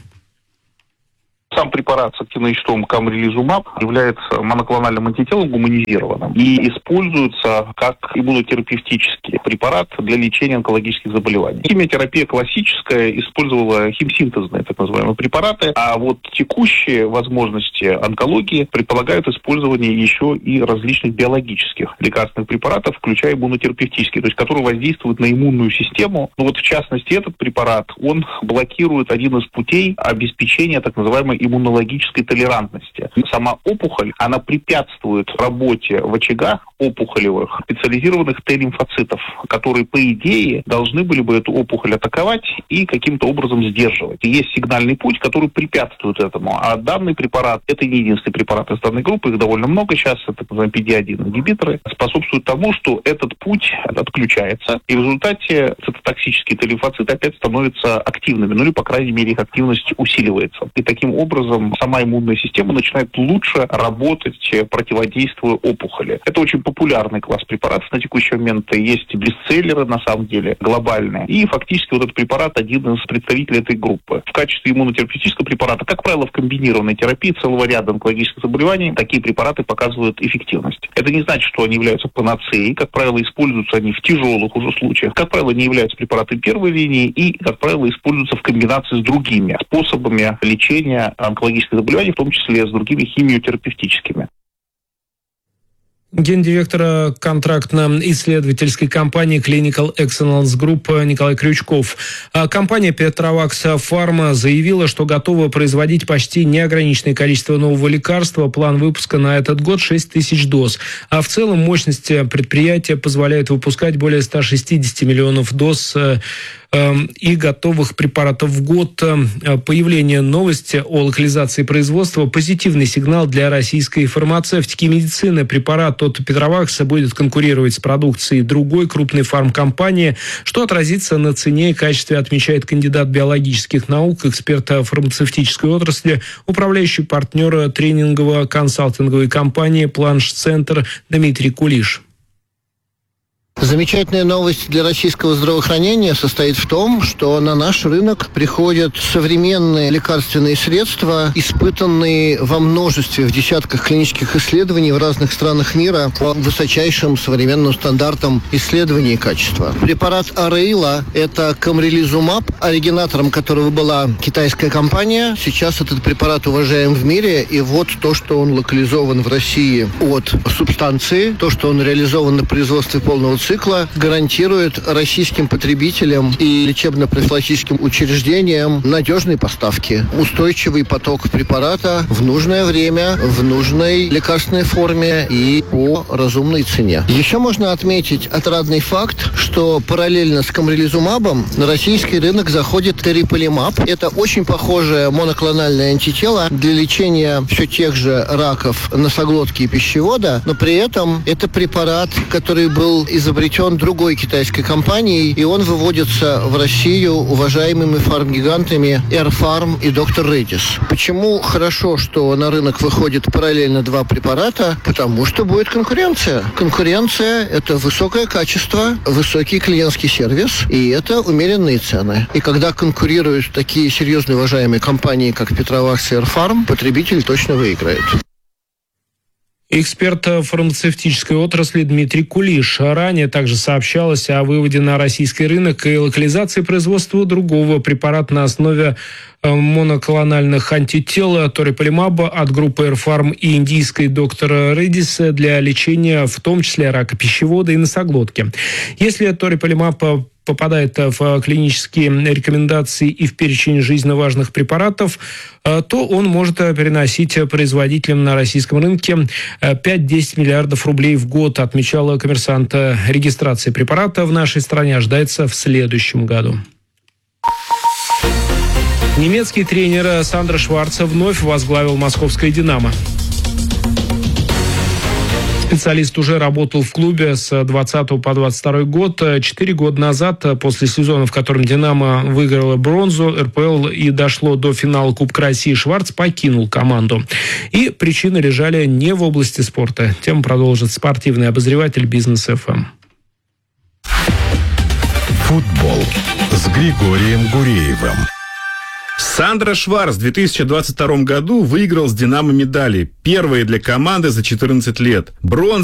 Сам препарат с активным веществом камрелизумаб является моноклональным антителом гуманизированным и используется как иммунотерапевтический препарат для лечения онкологических заболеваний. Химиотерапия классическая использовала химсинтезные так называемые препараты, а вот текущие возможности онкологии предполагают использование еще и различных биологических лекарственных препаратов, включая иммунотерапевтические, то есть которые воздействуют на иммунную систему. Ну вот в частности этот препарат, он блокирует один из путей обеспечения так называемой иммунологической толерантности. Сама опухоль, она препятствует работе в очагах опухолевых специализированных Т-лимфоцитов, которые, по идее, должны были бы эту опухоль атаковать и каким-то образом сдерживать. И есть сигнальный путь, который препятствует этому. А данный препарат, это не единственный препарат из данной группы, их довольно много сейчас, это так называемые пи ди один ингибиторы, способствуют тому, что этот путь отключается, и в результате цитотоксические Т-лимфоциты опять становятся активными, ну или, по крайней мере, их активность усиливается. И таким образом образом сама иммунная система начинает лучше работать, противодействуя опухоли. Это очень популярный класс препаратов на текущий момент. Есть бестселлеры, на самом деле, глобальные. И фактически вот этот препарат один из представителей этой группы. В качестве иммунотерапевтического препарата, как правило, в комбинированной терапии целого ряда онкологических заболеваний такие препараты показывают эффективность. Это не значит, что они являются панацеей. Как правило, используются они в тяжелых уже случаях. Как правило, не являются препаратами первой линии и, как правило, используются в комбинации с другими способами лечения онкологических заболеваний, в том числе с другими химиотерапевтическими. Гендиректора контрактно-исследовательской компании Clinical Excellence Group Николай Крючков. Компания Петровакс Фарма заявила, что готова производить почти неограниченное количество нового лекарства. План выпуска на этот год шесть тысяч доз. А в целом мощность предприятия позволяет выпускать более ста шестидесяти миллионов доз и готовых препаратов в год. Появление новости о локализации производства – позитивный сигнал для российской фармацевтики и медицины. Препарат от Петровакса будет конкурировать с продукцией другой крупной фармкомпании, что отразится на цене и качестве, отмечает кандидат биологических наук, эксперт фармацевтической отрасли, управляющий партнер тренингово-консалтинговой компании «Планш-центр» Дмитрий Кулиш. Замечательная новость для российского здравоохранения состоит в том, что на наш рынок приходят современные лекарственные средства, испытанные во множестве, в десятках клинических исследований в разных странах мира по высочайшим современным стандартам исследований и качества. Препарат Арейла – это камрелизумаб, оригинатором которого была китайская компания. Сейчас этот препарат уважаем в мире, и вот то, что он локализован в России от субстанции, то, что он реализован на производстве полного цикла гарантирует российским потребителям и лечебно-профилактическим учреждениям надежные поставки, устойчивый поток препарата в нужное время, в нужной лекарственной форме и по разумной цене. Еще можно отметить отрадный факт, что параллельно с камрелизумабом на российский рынок заходит териполимаб. Это очень похожее моноклональное антитело для лечения все тех же раков носоглотки и пищевода, но при этом это препарат, который был изобретен другой китайской компанией, и он выводится в Россию уважаемыми фармгигантами Airfarm и доктор Redis. Почему хорошо, что на рынок выходит параллельно два препарата? Потому что будет конкуренция. Конкуренция – это высокое качество, высокий клиентский сервис, и это умеренные цены. И когда конкурируют такие серьезные уважаемые компании, как Петровакс и Airfarm, потребитель точно выиграет. Эксперт фармацевтической отрасли Дмитрий Кулиш. Ранее также сообщалось о выводе на российский рынок и локализации производства другого препарата на основе моноклональных антител ториполимаба от группы Airfarm и индийской доктор Redis для лечения в том числе рака пищевода и носоглотки. Если ториполимаб попадает в клинические рекомендации и в перечень жизненно важных препаратов, то он может переносить производителям на российском рынке пять-десять миллиардов рублей в год, отмечала «Коммерсант». Регистрация препарата в нашей стране ожидается в следующем году. Немецкий тренер Сандро Шварц вновь возглавил московское «Динамо». Специалист уже работал в клубе с двадцатого по двадцать второй год. Четыре года назад, после сезона, в котором «Динамо» выиграла бронзу эр пэ эл и дошло до финала Кубка России, Шварц покинул команду. И причины лежали не в области спорта. Тему продолжит спортивный обозреватель «Бизнес эф эм». Футбол с Григорием Гуреевым. Сандро Шварц в две тысячи двадцать втором году выиграл с «Динамо» медали. Первые для команды за четырнадцать лет. Бронза